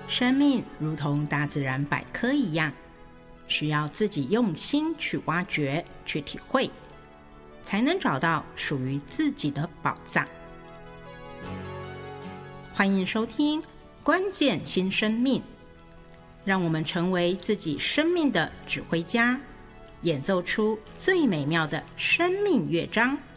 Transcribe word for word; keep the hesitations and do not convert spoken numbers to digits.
生命如同大自然百科一样，需要自己用心去挖掘、去体会，才能找到属于自己的宝藏。欢迎收听《关键新生命》，让我们成为自己生命的指挥家，演奏出最美妙的生命乐章。